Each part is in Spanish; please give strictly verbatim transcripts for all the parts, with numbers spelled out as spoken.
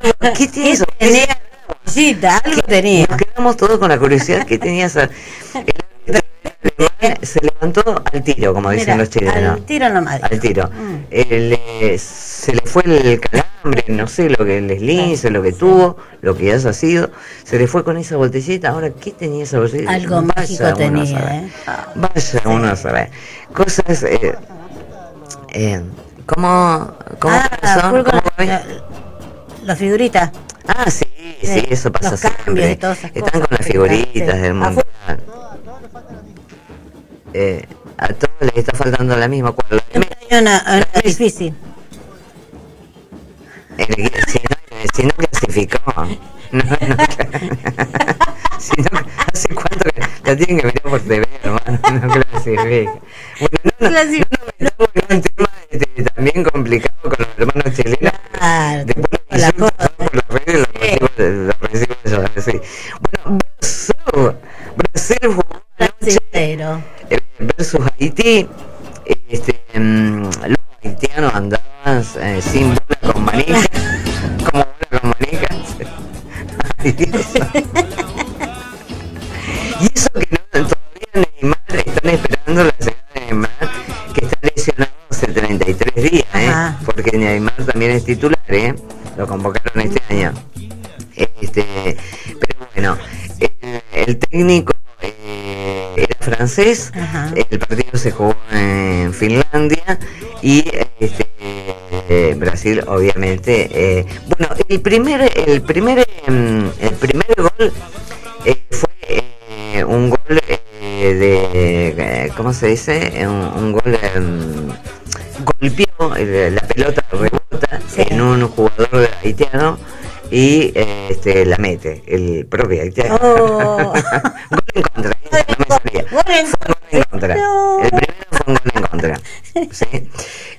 ¿Qué tiene eso? Tenía cosita, algo tenía. Nos quedamos todos con la curiosidad. ¿Qué tenía esa? El se levantó al tiro, como dicen Mira, los chilenos. al tiro nomás. Al tiro. Mm. El, eh, se le fue el calambre, no sé lo que el eslince, lo que tuvo, lo que haya sido. Se le fue con esa botellita. Ahora, ¿qué tenía esa botellita? Algo Vaya mágico uno tenía, a saber. ¿eh? Vaya Sí. uno a saber. Cosas. Eh, eh, ¿Cómo, cómo Ah, son? fue con ¿Cómo la, va? la, la figurita. Ah, sí, sí, Sí, eso pasa los cambios siempre. y todas esas Están cosas con las que figuritas sí. del mundial. Eh, a todos les está faltando la misma cuerda. Siempre hay una, una difícil. El, si, no, si no clasificó. No, no, si no, ¿hace cuánto que la tienen que mirar por T V, hermano? No clasifica. Bueno, no, no, no, no metamos en un tema este, también complicado con los hermanos chilenos. Claro, Después la la cosa. por las redes los recibo, los recibo yo, sí. Bueno, Brasil, Brasil jugó anoche Brasilero. eh, versus Haití. Este, mm, los haitianos andaban eh, sin bola con manija, como bola con manija. Ay, Dios. Y eso que no, todavía Neymar están esperando la llegada de Neymar, que está lesionado hace treinta y tres días, ¿eh? Ajá. Porque Neymar también es titular, ¿eh? Lo convocaron este año. Este, pero bueno, el, el técnico eh, era francés. Ajá. El partido se jugó en Finlandia y este, eh, Brasil, obviamente. Eh, bueno, el primer, el primer, eh, el primer gol eh, fue eh, un gol eh, de, eh, ¿cómo se dice? Un, un gol eh, golpeó eh, la pelota rebota Sí. en un jugador haitiano y eh, este la mete el propio haitiano. Oh. Gol en contra, ¿eh? No me salía. Gol en Fue un gol en contra. No. El primero fue un gol en contra. ¿Sí?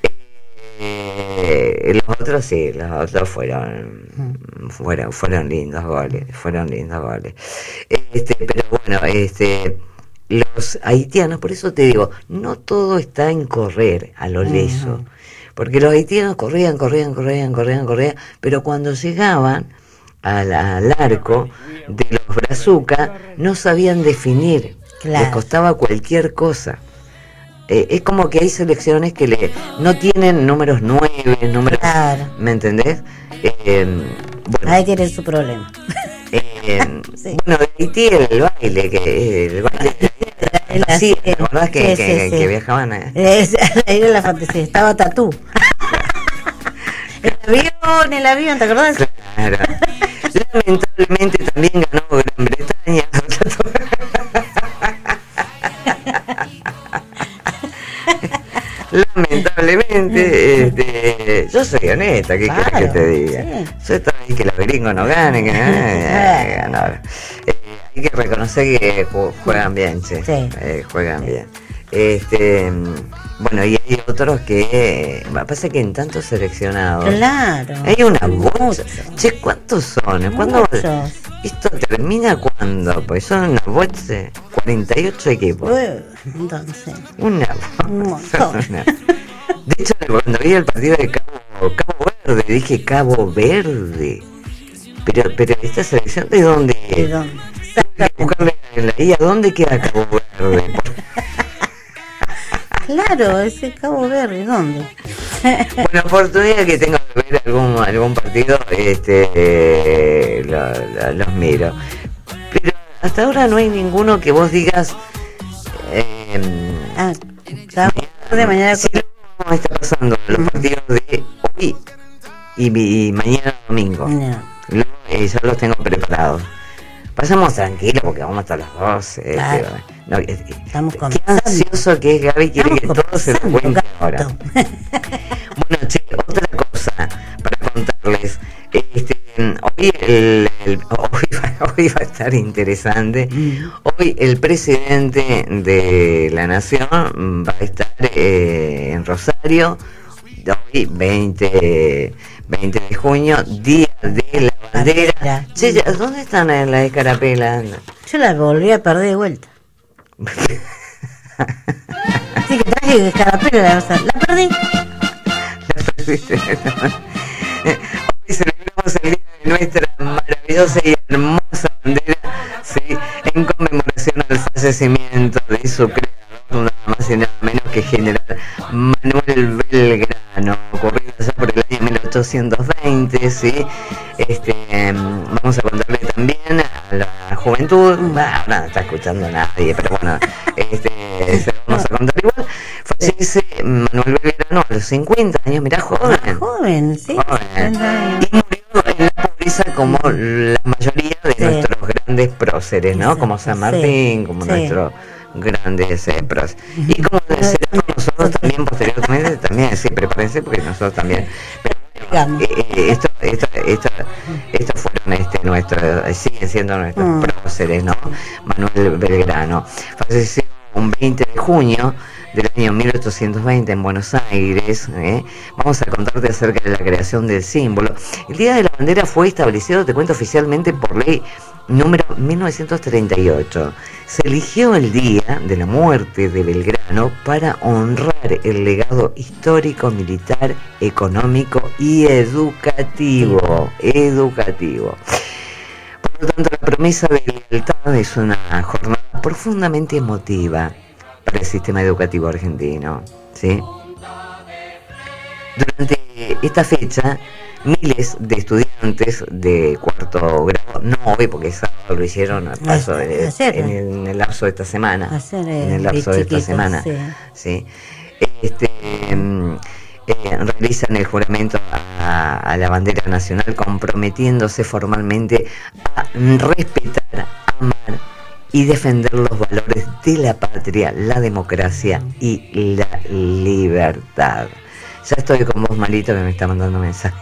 Eh, los otros sí, los otros fueron fueron fueron lindos goles, fueron lindos goles. Este, pero bueno, este los haitianos, por eso te digo, no todo está en correr a lo leso. Uh-huh. Porque los haitianos corrían, corrían, corrían, corrían, corrían, pero cuando llegaban al, al arco de los brazucas no sabían definir, Claro. les costaba cualquier cosa. Eh, es como que hay selecciones que le no tienen números nueve, números, Claro. ¿me entendés? Eh, bueno, Ahí tienen su problema. eh, Sí. bueno, de Haití el baile, que el baile, El sí, así, ¿te acordás que, sí, que, sí, que sí. viajaban a... Es, ahí era la fantasía, estaba Tatú. El avión, el avión, ¿te acordás? Claro. Lamentablemente también ganó Gran Bretaña. Lamentablemente, este, yo soy honesta, ¿qué Claro, quieres que te diga? sí. Yo estaba ahí que los gringos no ganen, que no eh, ganar. Eh, hay que reconocer que ju- juegan bien, che. Sí. Eh, juegan bien. Este, bueno, y hay otros que eh, pasa que en tantos seleccionados Claro. hay una bocha. Mucho. Che, ¿cuántos son? ¿Cuándo? Muchos. ¿Esto termina cuándo? Pues son una bocha, cuarenta y ocho equipos. Uy, entonces, Una un bocha. montón. Una- De hecho, cuando vi el partido de Cabo, Cabo Verde, dije Cabo Verde. Pero, pero esta selección, ¿de dónde ¿de es? dónde? Tuve que buscarle en la guía, ¿dónde queda Cabo Verde? Claro, ese Cabo Verde, ¿dónde? Bueno, oportunidad que tengo de ver algún algún partido, este eh, lo- lo- los miro. Pero hasta ahora no hay ninguno que vos digas eh, Ah, Cabo Verde mañana. si no está pasando los partidos de hoy y, mi- y mañana domingo. No. Lo- eh, ya los tengo preparados. Pasamos tranquilos porque vamos hasta las doce. Claro. Este, no, eh, eh, Estamos qué conversando. ansioso que es Gaby, quiere Estamos que todo se lo conversando, cuente gato. ahora. Bueno, che, otra cosa para contarles. Este, hoy, el, el- hoy, va, hoy va a estar interesante. Hoy el presidente de la nación va a estar eh, en Rosario. Hoy veinte, veinte de junio, día de la bandera. Bandera. Che, ya, ¿dónde están en la escarapela? Yo la volví a perder de vuelta. Así que traje escarapela, la, verdad. La perdí. Hoy celebramos el Día del nuestra maravillosa y hermosa bandera, ¿sí? En conmemoración al fallecimiento de su creador, nada más y nada menos que general Manuel Belgrano, ocurrido allá por el año mil ochocientos veinte, ¿sí? Este, vamos a contarle también a la juventud, bah, ahora no está escuchando a nadie, pero bueno, este, se lo vamos a contar igual. Fallece Manuel Belgrano a los cincuenta años, mirá, joven. Ah, joven, sí. Joven. Y murió en la pobreza como la mayoría de sí. nuestros grandes próceres, ¿no? Exacto, como San Martín, sí. como sí. nuestros grandes eh, próceres. Y como seremos nosotros también posteriormente, también, sí, prepárense porque nosotros también. Pero, Eh, eh, esto, esto, esto, estos fueron este, nuestros, eh, siguen siendo nuestros mm. próceres, ¿no? Manuel Belgrano falleció un veinte de junio del año mil ochocientos veinte en Buenos Aires. ¿eh? Vamos a contarte acerca de la creación del símbolo. El Día de la Bandera fue establecido, te cuento, oficialmente por ley número mil novecientos treinta y ocho. Se eligió el día de la muerte de Belgrano para honrar el legado histórico, militar, económico y educativo. Educativo. Por lo tanto, la promesa de lealtad es una jornada profundamente emotiva para el sistema educativo argentino, ¿sí? Durante esta fecha, miles de estudiantes de cuarto grado, no hoy porque es sábado, lo hicieron a paso de, en, el, en el lapso de esta semana, Ayer, en el lapso de esta semana, sí. ¿sí? Este, eh, realizan el juramento a, a la bandera nacional, comprometiéndose formalmente a respetar, amar y defender los valores de la patria, la democracia y la libertad. Ya estoy con vos, malito, que me está mandando mensaje.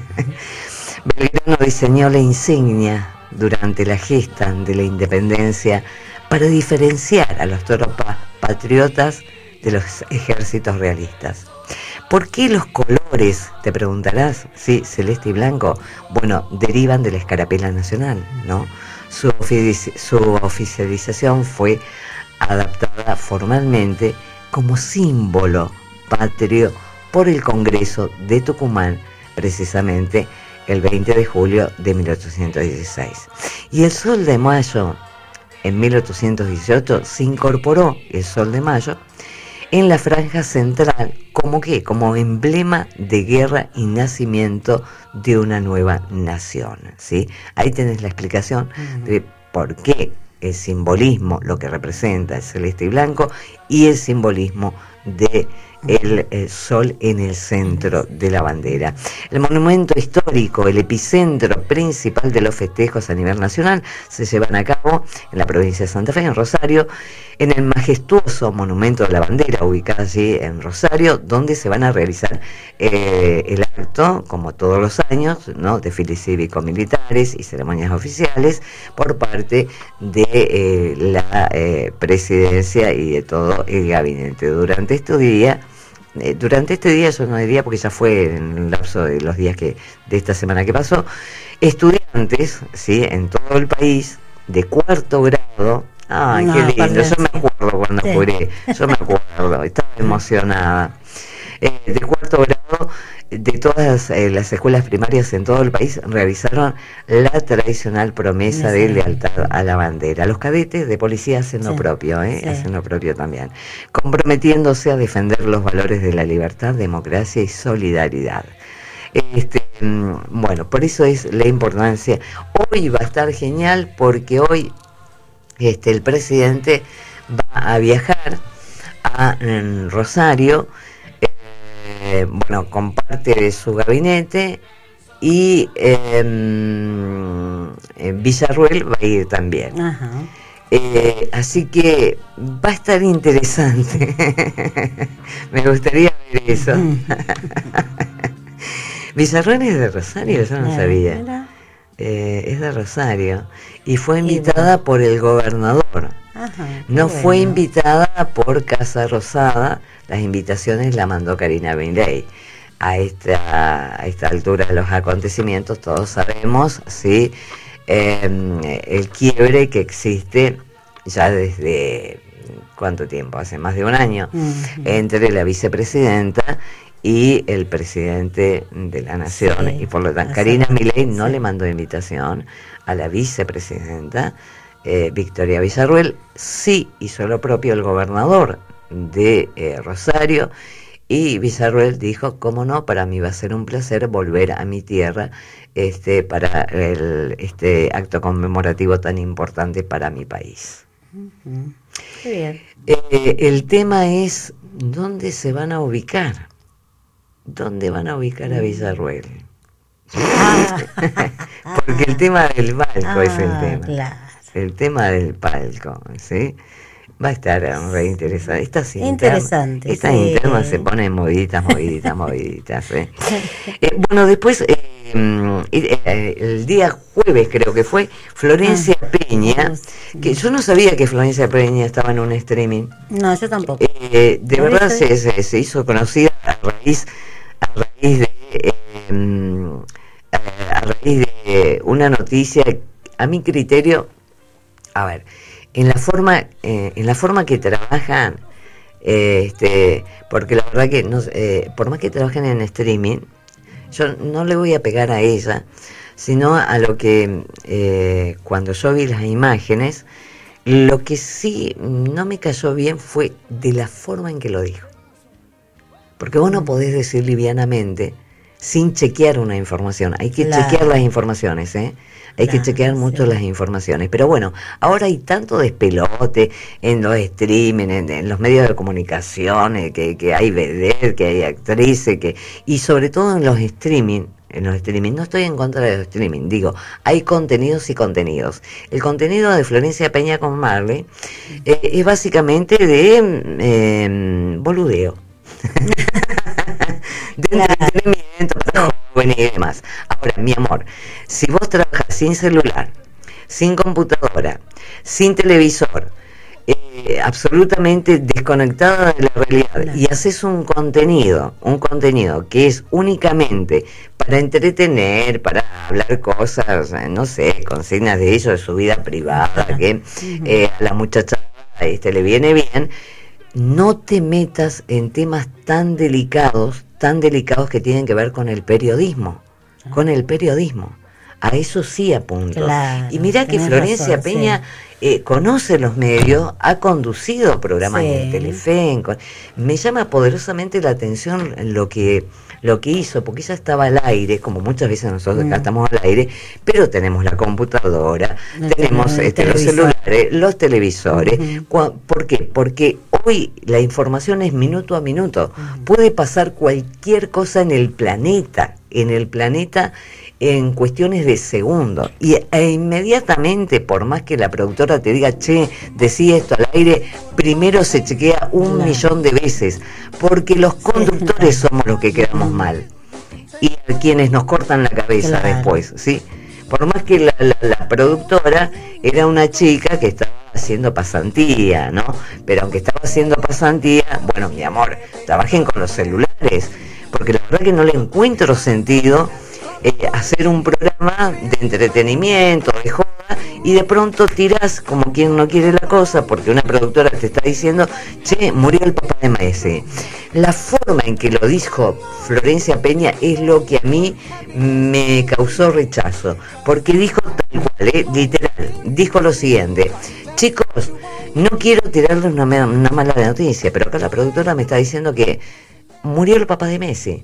Belgrano diseñó la insignia durante la gesta de la independencia para diferenciar a los tropas patriotas de los ejércitos realistas. ¿Por qué los colores, te preguntarás? Sí, celeste y blanco. Bueno, derivan de la escarapela nacional, ¿no? Su, ofici- su oficialización fue adaptada formalmente como símbolo patrio por el Congreso de Tucumán, precisamente el veinte de julio de mil ochocientos dieciséis. Y el Sol de Mayo, en mil ochocientos dieciocho, se incorporó el Sol de Mayo en la franja central, como que, como emblema de guerra y nacimiento de una nueva nación, ¿sí? Ahí tenés la explicación uh-huh. de por qué el simbolismo, lo que representa el celeste y blanco, y el simbolismo de el, el sol en el centro de la bandera. El monumento histórico, el epicentro principal de los festejos a nivel nacional, se llevan a cabo en la provincia de Santa Fe, en Rosario, en el majestuoso monumento de la bandera, ubicado allí en Rosario, donde se van a realizar eh, el acto, como todos los años, ¿no? Desfiles cívico-militares y ceremonias oficiales por parte de eh, la eh, presidencia y de todo el gabinete. Durante este día, eh, durante este día, yo no diría porque ya fue en el lapso de los días que de esta semana que pasó, estudiantes, ¿sí? En todo el país de cuarto grado. Ay, no, qué lindo, yo me acuerdo cuando sí. juré, yo me acuerdo, estaba emocionada. Eh, de cuarto grado, de todas eh, las escuelas primarias en todo el país, realizaron la tradicional promesa sí. de lealtad a la bandera. Los cadetes de policía hacen lo sí. propio, ¿eh? sí. hacen lo propio también, comprometiéndose a defender los valores de la libertad, democracia y solidaridad. Este, bueno, por eso es la importancia. Hoy va a estar genial porque hoy Este, el presidente va a viajar a en Rosario, eh, bueno, con parte de su gabinete, y eh, Villarruel va a ir también. Ajá. Eh, así que va a estar interesante. Me gustaría ver eso. Villarruel es de Rosario, yo no sabía. Eh, es de Rosario y fue invitada por el gobernador. Ajá, no bueno. fue invitada por Casa Rosada. Las invitaciones la mandó Karina Milei. A esta, a esta altura de los acontecimientos todos sabemos, ¿sí? eh, el quiebre que existe ya desde ¿cuánto tiempo? Hace más de un año, uh-huh. entre la vicepresidenta y el presidente de la nación, Sí, y por lo tanto Karina Milei no sí. le mandó invitación a la vicepresidenta eh, Victoria Villarruel. Sí hizo lo propio el gobernador de eh, Rosario, y Villarruel dijo, cómo no, para mí va a ser un placer volver a mi tierra este, para el, este acto conmemorativo tan importante para mi país. Uh-huh. Qué bien. Eh, el tema es, ¿dónde se van a ubicar? ¿Dónde van a ubicar a Villarruel? Ah. Porque el tema del palco ah, es el tema. Claro. El tema del palco, ¿sí? Va a estar re interesante. Estas interesante. Internas, estas sí. internas se ponen moviditas, moviditas, moviditas. ¿eh? Eh, bueno, después, eh, eh, el día jueves creo que fue, Florencia ah, Peña, que yo no sabía que Florencia Peña estaba en un streaming. No, yo tampoco. Eh, de verdad se, se, se hizo conocida a raíz, a raíz de, eh, a raíz de una noticia, a mi criterio, a ver, en la forma eh, en la forma que trabajan eh, este porque la verdad que no, eh, por más que trabajen en streaming, yo no le voy a pegar a ella, sino a lo que eh, cuando yo vi las imágenes, lo que sí no me cayó bien fue de la forma en que lo dijo, porque vos no podés decir livianamente sin chequear una información. Hay que claro. chequear las informaciones, ¿eh? Hay claro, que chequear mucho sí. las informaciones. Pero bueno, ahora hay tanto despelote en los streaming, en, en los medios de comunicación, eh, que, que hay vedette, que hay actrices, que y sobre todo en los streaming, en los streaming, no estoy en contra de los streaming, digo, hay contenidos y contenidos. El contenido de Florencia Peña con Marley eh, es básicamente de eh, boludeo. de entretenimiento para jóvenes y demás. Ahora, mi amor, si vos trabajas sin celular, sin computadora, sin televisor, eh, absolutamente desconectada de la realidad, y haces un contenido, un contenido que es únicamente para entretener, para hablar cosas, no sé, consignas de ellos, de su vida privada, que eh, a la muchacha este, le viene bien, no te metas en temas tan delicados, tan delicados que tienen que ver con el periodismo, con el periodismo. A eso sí apunto. Claro, y mira que Florencia razón, Peña sí. eh, conoce los medios, ha conducido programas sí. en Telefe, en, me llama poderosamente la atención lo que lo que hizo, porque ella estaba al aire, como muchas veces nosotros mm. acá estamos al aire, pero tenemos la computadora, no tenemos este, los celulares, los televisores. Uh-huh. ¿Por qué? Porque hoy la información es minuto a minuto. Uh-huh. Puede pasar cualquier cosa en el planeta, en el planeta en cuestiones de segundos, y e inmediatamente, por más que la productora te diga, che, decí esto al aire, primero se chequea un claro. millón de veces, porque los conductores somos los que quedamos mal, y a quienes nos cortan la cabeza claro. después, ¿sí? Por más que la, la, la productora era una chica que estaba haciendo pasantía, ¿no? Pero aunque estaba haciendo pasantía, bueno, mi amor, trabajen con los celulares, porque la verdad que no le encuentro sentido Eh, hacer un programa de entretenimiento, de joda, y de pronto tirás como quien no quiere la cosa, porque una productora te está diciendo, che, murió el papá de Messi. La forma en que lo dijo Florencia Peña es lo que a mí me causó rechazo, porque dijo tal cual, eh, literal, dijo lo siguiente: chicos, no quiero tirarles una, una mala noticia, pero acá la productora me está diciendo que murió el papá de Messi.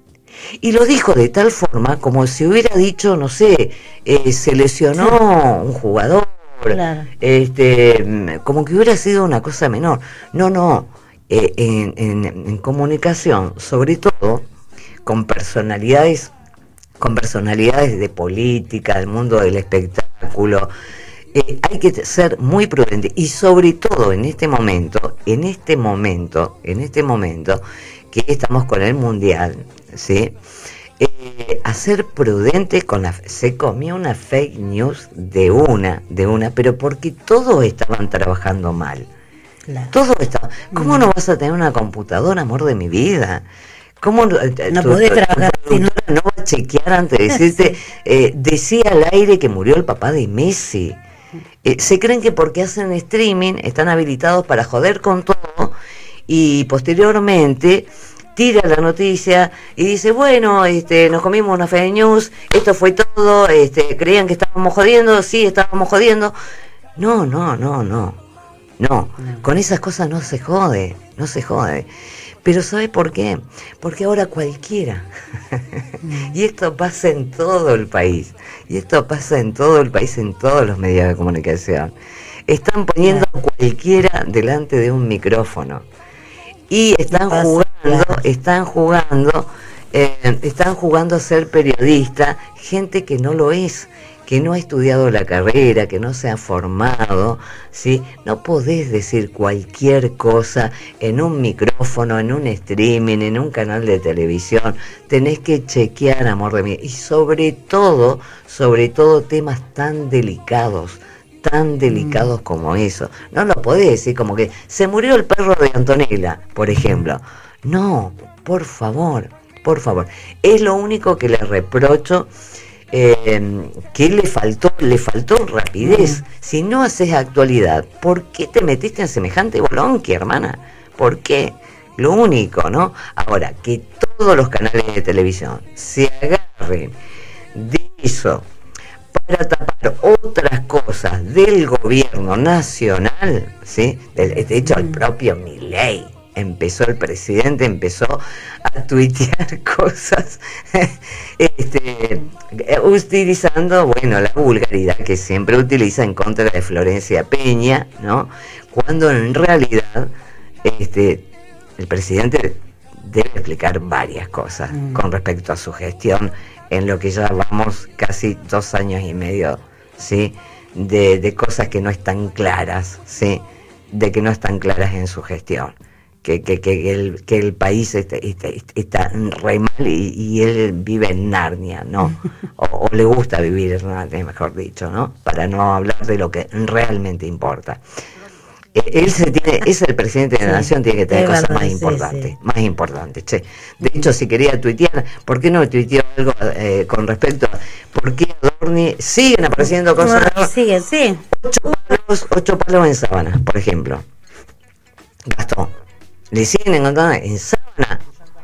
Y lo dijo de tal forma como si hubiera dicho, no sé, eh, se lesionó un jugador, claro. este, como que hubiera sido una cosa menor. No, no, eh, en, en, en comunicación, sobre todo con personalidades, con personalidades de política, del mundo del espectáculo, eh, hay que ser muy prudente, y sobre todo en este momento, en este momento, en este momento que estamos con el mundial, ¿sí? Eh, a ser prudente con la... Se comió una fake news de una, de una, pero porque todos estaban trabajando mal. Claro. Todos estaban... ¿Cómo mm. no vas a tener una computadora, amor de mi vida? ¿Cómo no, no podés trabajar tu, tu, tu, no va a chequear antes de decirte, eh, decía al aire que murió el papá de Messi? Eh, se creen que porque hacen streaming están habilitados para joder con todo, y posteriormente tira la noticia y dice, bueno, este, nos comimos una fake news, esto fue todo, este, creían que estábamos jodiendo, sí, estábamos jodiendo. No, no, no, no, no, con esas cosas no se jode, no se jode. Pero ¿sabe por qué? Porque ahora cualquiera, y esto pasa en todo el país, y esto pasa en todo el país, en todos los medios de comunicación, están poniendo a cualquiera delante de un micrófono, y están jugando, están jugando, eh, están jugando a ser periodista, gente que no lo es, que no ha estudiado la carrera, que no se ha formado, ¿sí? No podés decir cualquier cosa en un micrófono, en un streaming, en un canal de televisión. Tenés que chequear, amor de mí. Y sobre todo, sobre todo temas tan delicados, tan delicados mm. como eso. No lo podés decir como que se murió el perro de Antonella, por ejemplo. No, por favor, por favor. Es lo único que le reprocho. Eh, que le faltó, le faltó rapidez. Mm. Si no haces actualidad, ¿por qué te metiste en semejante bolonqui, hermana? ¿Por qué? Lo único, ¿no? Ahora, que todos los canales de televisión se agarren de eso para tapar otras cosas del gobierno nacional, ¿sí? De, de hecho, el propio Milei empezó, el presidente empezó a tuitear cosas este, utilizando, bueno, la vulgaridad que siempre utiliza en contra de Florencia Peña, ¿no? Cuando en realidad este, el presidente debe explicar varias cosas mm. con respecto a su gestión en lo que ya vamos casi dos años y medio, ¿sí? De, de cosas que no están claras, ¿sí? De que no están claras en su gestión. Que, que, que, el, que el país está, está, está re mal y, y él vive en Narnia, ¿no? O, o le gusta vivir en Narnia, mejor dicho, ¿no? Para no hablar de lo que realmente importa. Eh, él se tiene, es el presidente de la sí, nación, tiene que tener cosas verdad, más sí, importantes, sí. más importantes, che. De hecho, si quería tuitear, ¿por qué no tuiteó algo eh, con respecto a por qué Adorni siguen apareciendo cosas? No, siguen, sí. Ocho palos, ocho palos en sábana, por ejemplo. Gastón. Le siguen encontrando en sábana.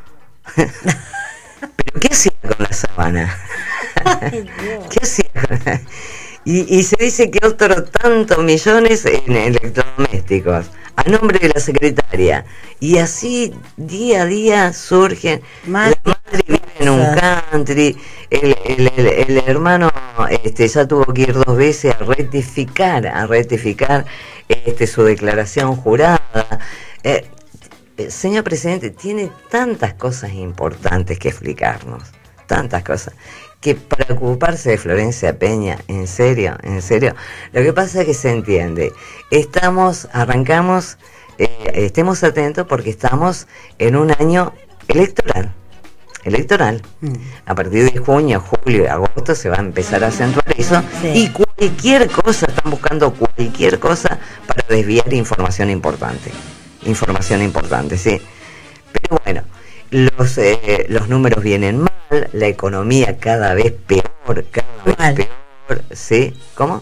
¿Pero qué hacía con la sábana? ¿Qué hacía? Y, y se dice que otro tantos millones en electrodomésticos a nombre de la secretaria. Y así día a día surgen. Más la madre vive en un country, el, el, el, el hermano este, ya tuvo que ir dos veces a rectificar, a rectificar este, su declaración jurada. Eh, Señor presidente, tiene tantas cosas importantes que explicarnos, tantas cosas, que para ocuparse de Florencia Peña, en serio, en serio, lo que pasa es que se entiende, estamos, arrancamos, eh, estemos atentos porque estamos en un año electoral, electoral, mm. a partir de junio, julio y agosto se va a empezar a acentuar eso, sí. Y cualquier cosa, están buscando cualquier cosa para desviar información importante. Información importante, sí. Pero bueno, los eh, los números vienen mal, la economía cada vez peor, cada vez mal. peor, ¿sí? ¿Cómo?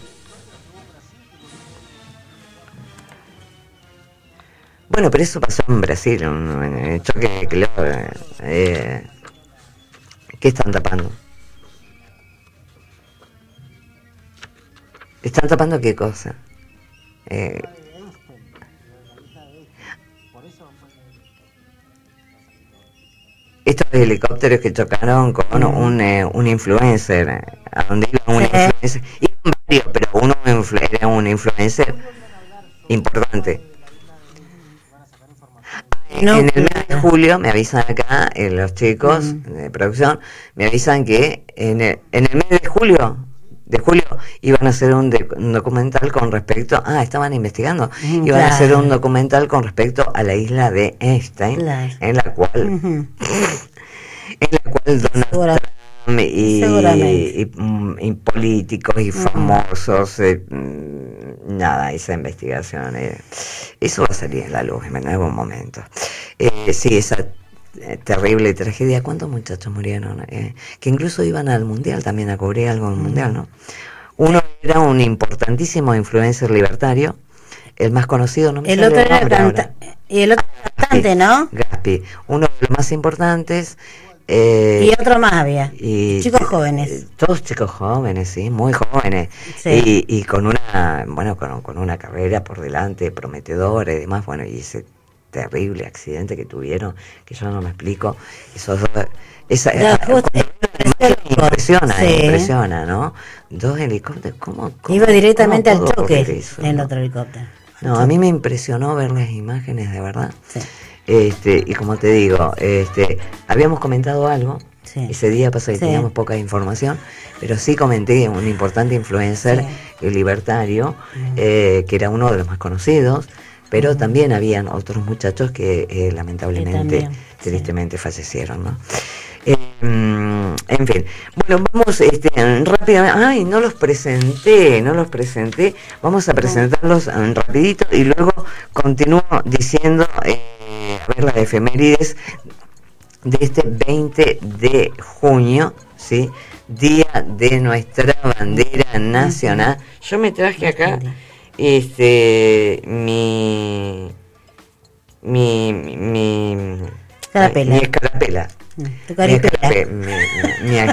Bueno, pero eso pasó en Brasil, un, un choque que luego, eh, ¿qué están tapando? ¿Están tapando qué cosa? Eh, Estos helicópteros que chocaron con mm. un, eh, un influencer, a donde iba un sí. influencer, iban varios, pero uno era un influencer importante. No, en el mes de julio me avisan acá, eh, los chicos mm. de producción, me avisan que en el, en el mes de julio, de julio, iban a hacer un, de, un documental con respecto, ah, estaban investigando, mm, iban claro. a hacer un documental con respecto a la isla de Epstein, claro. en la cual, uh-huh. en la cual Donald Trump y, y, y, y políticos y uh-huh. famosos, eh, nada, esa investigación, eh, eso va a salir en la luz en algún momento. Eh, sí, esa terrible tragedia. ¿Cuántos muchachos murieron? Eh, que incluso iban al mundial también a cubrir algo en el mundial, ¿no? Uno era un importantísimo influencer libertario, el más conocido, no me el otro era canta- y el otro bastante, ¿no? Gaspi, uno de los más importantes. Eh, y otro más había. Y, chicos jóvenes. Todos chicos jóvenes, sí, muy jóvenes. Sí. Y, y con una, bueno, con, con una carrera por delante prometedora y demás, bueno, y ese terrible accidente que tuvieron, que yo no me explico, esos dos, esa, no, justo, esa impresiona, sí. impresiona, ¿no? Dos helicópteros, ¿cómo? cómo Iba directamente cómo al choque eso, en el ¿no? otro helicóptero. No, a mí me impresionó ver las imágenes, de verdad. Sí. Este, y como te digo, este, habíamos comentado algo, sí. ese día pasó que sí. teníamos poca información, pero sí comenté un importante influencer, sí. el libertario, mm. eh, que era uno de los más conocidos, pero mm. también habían otros muchachos que eh, lamentablemente, también, tristemente sí. fallecieron, ¿no? Eh, en fin, bueno, vamos este, rápidamente. Ay, no los presenté, no los presenté. Vamos a presentarlos um, rapidito y luego continúo diciendo, eh, a ver, las efemérides de este veinte de junio, ¿sí? Día de nuestra bandera nacional. Yo me traje acá este mi mi mi, mi Carapela. Mi escarapela. Tu caripela. Mi, mi, mi, mi,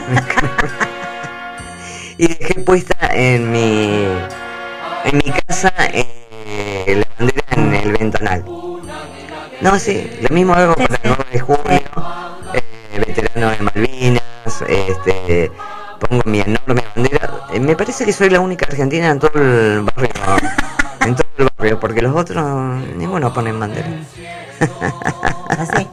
y dejé puesta en mi en mi casa eh, la bandera en el ventanal. No, sí, lo mismo hago para el nueve de junio, eh, veterano de Malvinas, este, pongo mi enorme bandera. Eh, me parece que soy la única argentina en todo el barrio, en todo el barrio, porque los otros ninguno ponen bandera. Así.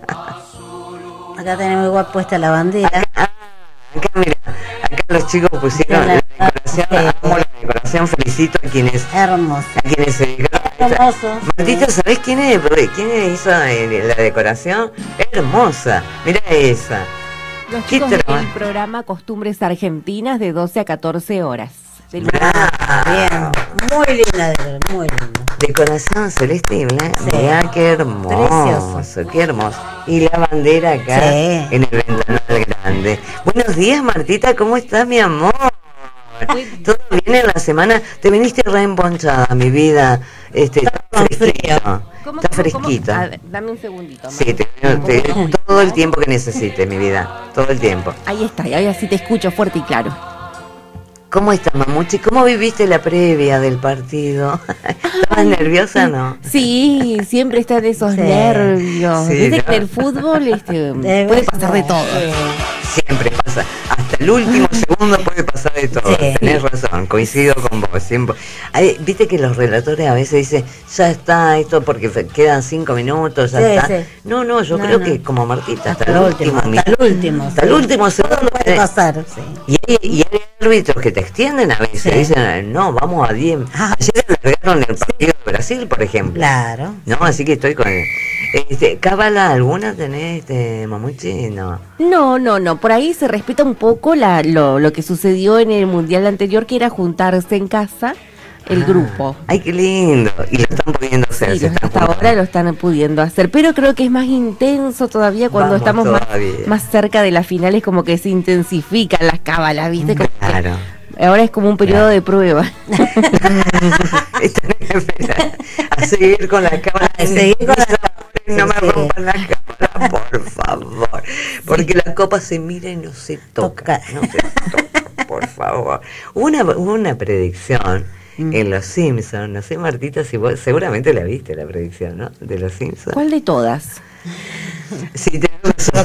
Acá tenemos igual puesta la bandera. Acá, ah, acá mira, acá los chicos pusieron la, la decoración, sí. Amo la decoración, felicito a quienes, hermoso, a quienes se dedicaron. Hermoso. Martita, ¿sabés quién es, quién hizo la decoración? Hermosa, mira esa. Los chicos del programa Costumbres Argentinas de doce a catorce horas. Ah, bien, muy linda, muy linda. Decoración celeste y blanca, sí. Mirá qué hermoso, precioso. Qué hermoso. Y la bandera acá, sí. en el ventanal grande. Buenos días, Martita, ¿cómo estás, mi amor? ¿Todo bien en la semana? Te viniste re emponchada, mi vida. Este, está fresquito. ¿Cómo, está cómo, fresquito. cómo? A ver, dame un segundito. Mamá. Sí, te, te, todo el tiempo que necesites, mi vida. Todo el tiempo. Ahí está, y ahora sí te escucho fuerte y claro. ¿Cómo estás, Mamuchi? ¿Cómo viviste la previa del partido? ¿Estabas nerviosa o no? Sí, siempre están esos sí. nervios. Sí, Viste ¿no? que el fútbol este, puede pasar de todo. Siempre pasa. Hasta el último segundo puede pasar de todo. Sí. Tenés razón, coincido con vos. Siempre. Hay, Viste que los relatores a veces dicen, ya está esto porque quedan cinco minutos, ya sí, está. Sí. No, no, yo no, creo no. que como Martita, hasta, hasta el último, hasta minuto, el último, hasta el último segundo puede pasar. Sí. Y, hay, y hay árbitros que te extienden a veces, sí. dicen, no, vamos a diez. Ah, ayer alargaron el partido de Brasil, por ejemplo. Claro. No, así que estoy con él. Este, ¿Cábala alguna tenés, este, Mamuchi? No. No, no, no. Por ahí se respeta un poco la, lo, lo que sucedió en el mundial anterior, que era juntarse en casa el ah, grupo. Ay, qué lindo. Y lo están pudiendo hacer. Sí, hasta jugando. Ahora lo están pudiendo hacer. Pero creo que es más intenso todavía cuando Vamos estamos más, más cerca de las finales, como que se intensifican las cábalas, ¿viste? Como claro. Ahora es como un periodo claro. de prueba. A seguir con la cámara. A seguir con la cámara. No me rompan la cámara, por favor. Porque sí. la copa se mira y no se toca. toca. No se toca, por favor. Una, una predicción mm. en Los Simpsons. No sé, Martita, si vos seguramente la viste, la predicción, ¿no? De Los Simpsons. ¿Cuál de todas? Sí, tenés razón.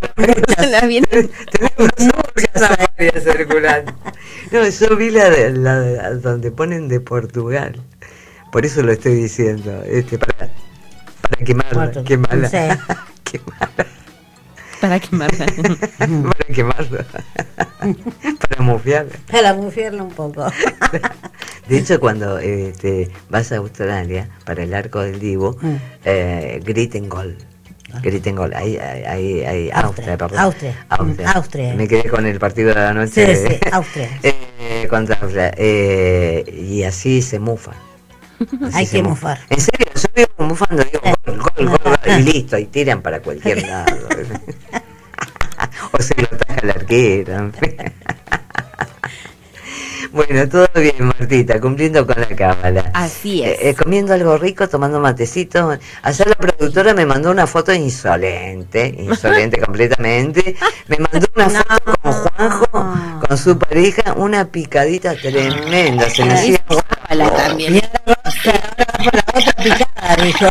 Tenés razón porque esa media circular. No, yo vi la, de, la de, donde ponen de Portugal. Por eso lo estoy diciendo. Este, para, para quemarla. Quemarla. Sí. quemarla. Para quemarla. para quemarla. para mufiarla. Para mufiarla un poco. De hecho, cuando este, vas a Australia para el Arco del Divo, mm. eh, griten gol. Griten gol. Ahí, ahí, ahí, Austria, perdón. Austria. Austria. Austria. Me quedé con el partido de la noche. Sí, sí, Austria. eh, contra Austria. Eh, y así se mufan. Así Hay se que mufan. mufar. En serio, yo vivo mufando, digo gol, gol, gol, gol, y listo, y tiran para cualquier lado. O se lo ataca el arquero. Bueno, todo bien, Martita, cumpliendo con la cábala. Así es. Eh, eh, comiendo algo rico, tomando matecito. Ayer la productora me mandó una foto insolente, insolente completamente. Me mandó una No. foto con Juanjo, con su pareja, una picadita tremenda. Se me hacía Cábala también. Y ahora va ahora va por la otra picada, dijo.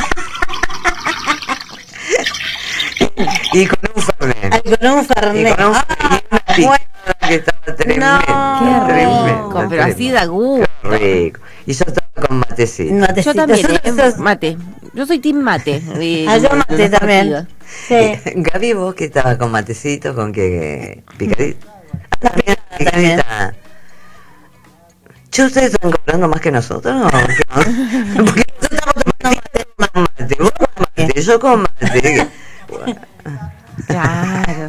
y con un fernet. Ay, con un Y fernet. con un Ah, y una picada que estaba tremenda. No. Qué tremenda, rico, pero tremenda. así da gusto. Qué rico. Y yo estaba con matecito. Yo matecito. también, Sos- eh, sos- mate. Yo soy team mate. de- Ah, yo de mate los también. partidos. Sí. Gaby, vos que estabas con matecito, con qué picadita. Ah, también, picada también. picadita. Che, ¿ustedes están cobrando más que nosotros? ¿No? Porque nosotros estamos tomando mate, mate, vos con mate, yo con mate. Claro.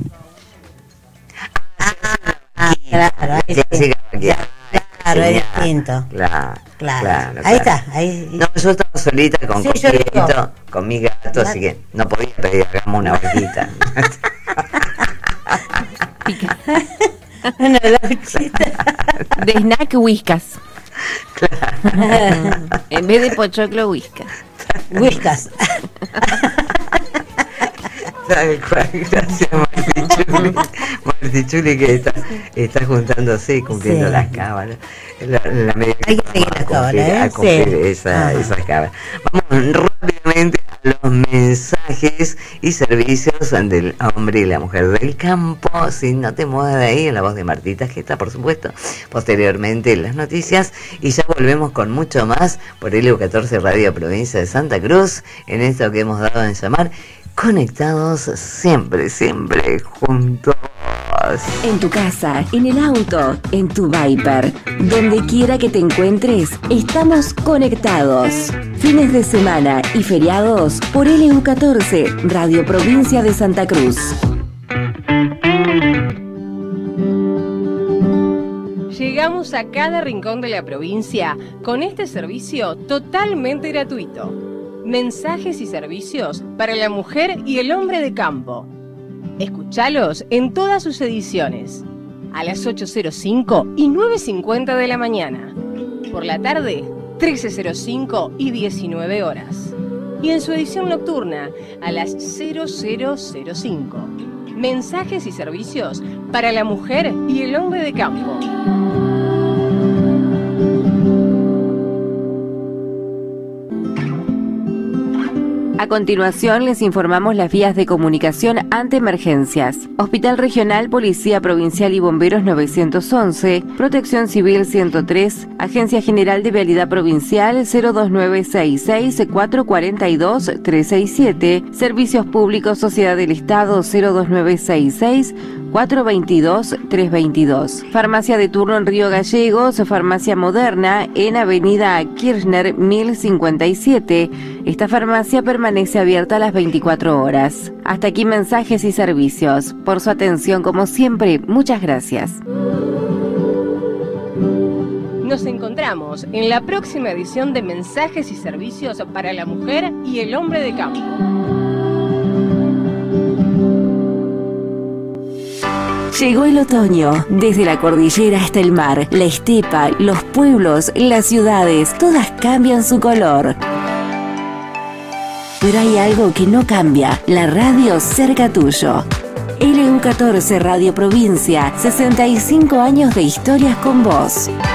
Ah, claro, ahí sí. Clásica vaqueada. Claro, es Genial. distinto. Claro, Claro. claro, Ahí claro. está, ahí. No, yo estaba solita con Sí, yo digo. Coquito, con mi gato, así que no podía pedir, hagamos una vaquita. Bueno, la bichita. De snack, whiskas. En vez de pochoclo, whiskas. Whiskas. Tal cual, gracias Martichuli. Martichuli que está, está juntándose y cumpliendo Sí. las cábalas. La, la medida Hay que vamos seguir a las cumplir- cábalas, ¿eh? a cumplir Sí. esa- Ajá. esas cábalas. Vamos rápidamente a los mensajes y servicios del hombre y la mujer del campo. Si no te muevas de ahí, en la voz de Martita, que está por supuesto posteriormente en las noticias. Y ya volvemos con mucho más por L U catorce Radio Provincia de Santa Cruz, en esto que hemos dado en llamar Conectados siempre, siempre juntos. En tu casa, en el auto, en tu Viper, donde quiera que te encuentres, estamos conectados. Fines de semana y feriados por L U catorce, Radio Provincia de Santa Cruz. Llegamos a cada rincón de la provincia con este servicio totalmente gratuito. Mensajes y servicios para la mujer y el hombre de campo. Escuchalos en todas sus ediciones, a las ocho cero cinco y nueve cincuenta de la mañana. Por la tarde, trece cero cinco y diecinueve horas. Y en su edición nocturna, a las cero cero cero cinco. Mensajes y servicios para la mujer y el hombre de campo. A continuación les informamos las vías de comunicación ante emergencias. Hospital Regional, Policía Provincial y Bomberos novecientos once, Protección Civil ciento tres, Agencia General de Vialidad Provincial cero dos nueve seis seis cuatro cuatro dos tres seis siete, Servicios Públicos Sociedad del Estado cero dos nueve seis seis cuatro dos dos tres dos dos. Farmacia de turno en Río Gallegos, Farmacia Moderna en Avenida Kirchner mil cincuenta y siete. Esta farmacia permanece abierta a las veinticuatro horas. Hasta aquí mensajes y servicios. Por su atención, como siempre, muchas gracias. Nos encontramos en la próxima edición de Mensajes y Servicios para la Mujer y el Hombre de Campo. Llegó el otoño. Desde la cordillera hasta el mar, la estepa, los pueblos, las ciudades, todas cambian su color. Pero hay algo que no cambia, la radio cerca tuyo. L U catorce Radio Provincia, sesenta y cinco años de historias con vos.